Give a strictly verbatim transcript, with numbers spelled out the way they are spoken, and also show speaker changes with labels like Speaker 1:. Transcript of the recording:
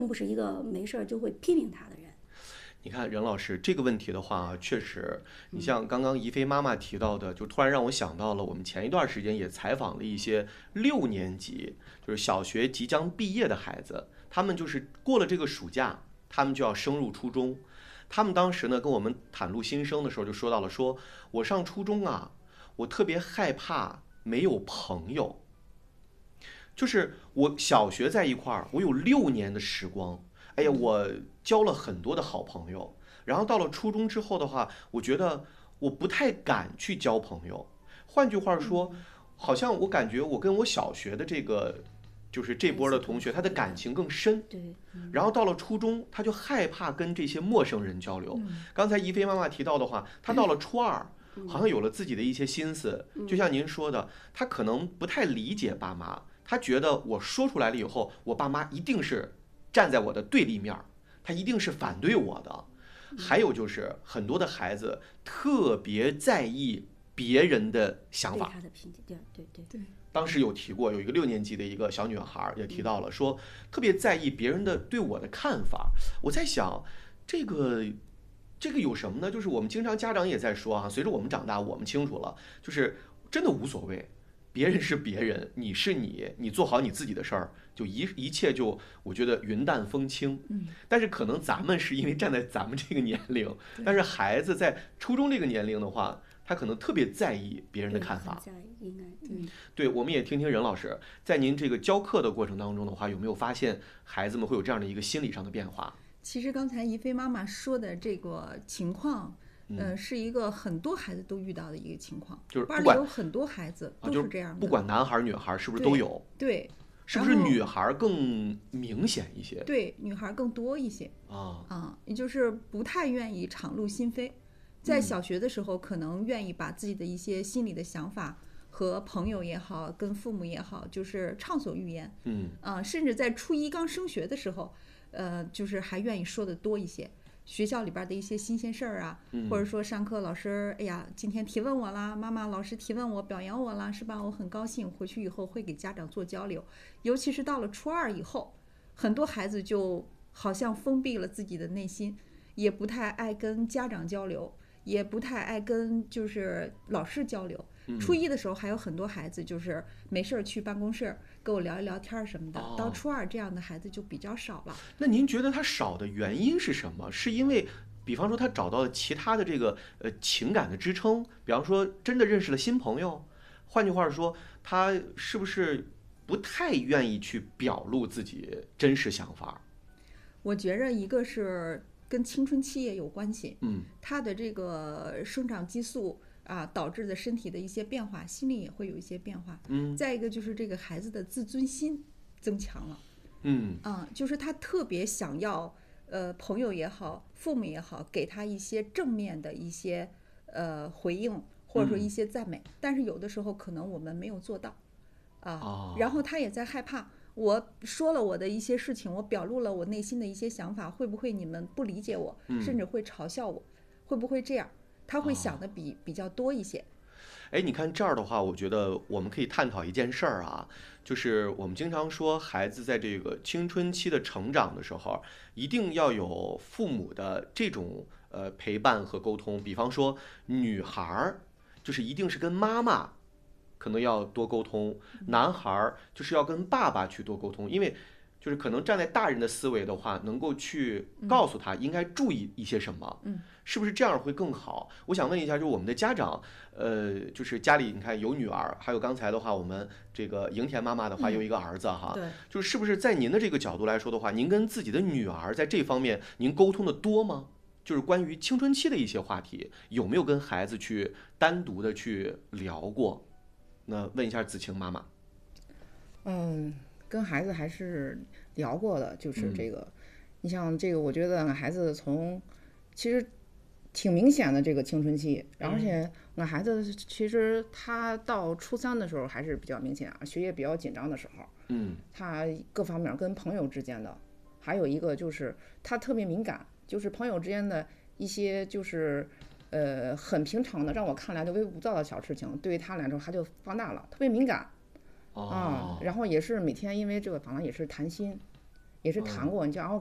Speaker 1: 不是一个没事儿就会批评他的人。
Speaker 2: 你看任老师这个问题的话，确实，你像刚刚怡菲妈妈提到的，就突然让我想到了，我们前一段时间也采访了一些六年级，就是小学即将毕业的孩子，他们就是过了这个暑假，他们就要升入初中。他们当时呢跟我们袒露心声的时候，就说到了说，我上初中啊，我特别害怕没有朋友，就是我小学在一块儿，我有六年的时光，哎呀，我交了很多的好朋友。然后到了初中之后的话，我觉得我不太敢去交朋友。换句话说，好像我感觉我跟我小学的这个就是这波的同学，他的感情更深。
Speaker 1: 对，
Speaker 2: 然后到了初中，他就害怕跟这些陌生人交流。刚才怡菲妈妈提到的话，他到了初二。好像有了自己的一些心思，就像您说的，他可能不太理解爸妈，他觉得我说出来了以后，我爸妈一定是站在我的对立面，他一定是反对我的。还有就是很多的孩子特别在意别人的想法，
Speaker 1: 对他的评价，对对对对。
Speaker 2: 当时有提过，有一个六年级的一个小女孩也提到了，说特别在意别人的对我的看法。我在想，这个这个有什么呢？就是我们经常家长也在说啊，随着我们长大，我们清楚了，就是真的无所谓，别人是别人，你是你，你做好你自己的事儿，就一一切就我觉得云淡风轻。
Speaker 1: 嗯，
Speaker 2: 但是可能咱们是因为站在咱们这个年龄，但是孩子在初中这个年龄的话，他可能特别在意别人的看法。
Speaker 1: 在意，应该对。
Speaker 2: 对，我们也听听任老师，在您这个教课的过程当中的话，有没有发现孩子们会有这样的一个心理上的变化？
Speaker 3: 其实刚才怡菲妈妈说的这个情况，呃，是一个很多孩子都遇到的一个情况，
Speaker 2: 就是
Speaker 3: 班里有很多孩子都是这样的，
Speaker 2: 不管男孩女孩是不是都有？
Speaker 3: 对，
Speaker 2: 是不是女孩更明显一些？
Speaker 3: 对，女孩更多一些
Speaker 2: 啊
Speaker 3: 啊，也就是不太愿意敞露心扉，在小学的时候可能愿意把自己的一些心里的想法和朋友也好，跟父母也好，就是畅所欲言。
Speaker 2: 嗯
Speaker 3: 啊，甚至在初一刚升学的时候，呃，就是还愿意说的多一些。学校里边的一些新鲜事儿啊，
Speaker 2: 嗯、
Speaker 3: 或者说上课老师，哎呀，今天提问我啦，妈妈老师提问我，表扬我啦，是吧？我很高兴，回去以后会给家长做交流。尤其是到了初二以后，很多孩子就好像封闭了自己的内心，也不太爱跟家长交流，也不太爱跟就是老师交流。初一的时候还有很多孩子就是没事儿去办公室跟我聊一聊天什么的，
Speaker 2: 哦、
Speaker 3: 到初二这样的孩子就比较少了。
Speaker 2: 那您觉得他少的原因是什么？是因为比方说他找到了其他的这个呃情感的支撑，比方说真的认识了新朋友，换句话说，他是不是不太愿意去表露自己真实想法？
Speaker 3: 我觉着一个是跟青春期也有关系，
Speaker 2: 嗯，
Speaker 3: 他的这个生长激素啊导致的身体的一些变化，心理也会有一些变化。
Speaker 2: 嗯，
Speaker 3: 再一个就是这个孩子的自尊心增强了。
Speaker 2: 嗯，
Speaker 3: 啊，就是他特别想要，呃，朋友也好，父母也好，给他一些正面的一些呃回应，或者说一些赞美。嗯、但是有的时候可能我们没有做到，啊，
Speaker 2: 哦、
Speaker 3: 然后他也在害怕。我说了我的一些事情，我表露了我内心的一些想法，会不会你们不理解我，
Speaker 2: 嗯、
Speaker 3: 甚至会嘲笑我？会不会这样？他会想的比、哦、比较多一些。
Speaker 2: 哎，你看这儿的话，我觉得我们可以探讨一件事儿啊，就是我们经常说，孩子在这个青春期的成长的时候，一定要有父母的这种呃陪伴和沟通。比方说，女孩儿就是一定是跟妈妈可能要多沟通，男孩儿就是要跟爸爸去多沟通，因为就是可能站在大人的思维的话，能够去告诉他应该注意一些什么。
Speaker 3: 嗯。
Speaker 2: 是不是这样会更好？我想问一下，就是我们的家长，呃，就是家里你看有女儿，还有刚才的话，我们这个莹田妈妈的话有一个儿子哈，
Speaker 3: 嗯、对，
Speaker 2: 就是是不是在您的这个角度来说的话，您跟自己的女儿在这方面您沟通的多吗？就是关于青春期的一些话题，有没有跟孩子去单独的去聊过？那问一下子晴妈妈。
Speaker 4: 嗯，跟孩子还是聊过的，就是这个，
Speaker 2: 嗯、
Speaker 4: 你像这个，我觉得孩子从其实。挺明显的这个青春期，而且我孩子其实他到初三的时候还是比较明显，学业比较紧张的时候，
Speaker 2: 嗯，
Speaker 4: 他各方面跟朋友之间的，还有一个就是他特别敏感，就是朋友之间的一些就是呃很平常的，让我看来就微不足道的小事情，对于他来说他就放大了，特别敏感，
Speaker 2: 哦、
Speaker 4: 啊，然后也是每天因为这个反正也是谈心。 也是谈过，你就然后